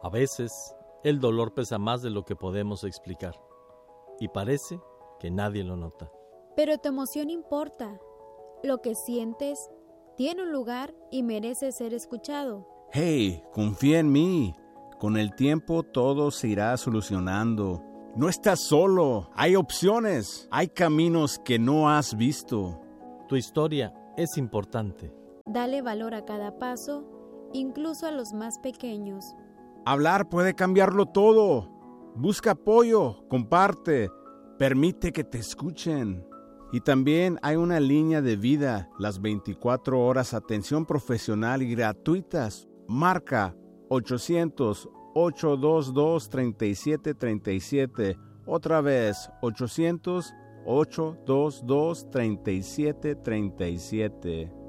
A veces, el dolor pesa más de lo que podemos explicar, y parece que nadie lo nota. Pero tu emoción importa. Lo que sientes tiene un lugar y merece ser escuchado. Hey, confía en mí. Con el tiempo todo se irá solucionando. No estás solo. Hay opciones. Hay caminos que no has visto. Tu historia es importante. Dale valor a cada paso, incluso a los más pequeños. Hablar puede cambiarlo todo. Busca apoyo, comparte, permite que te escuchen. Y también hay una línea de vida, las 24 horas, atención profesional y gratuitas. Marca 800-822-3737. Otra vez, 800-822-3737.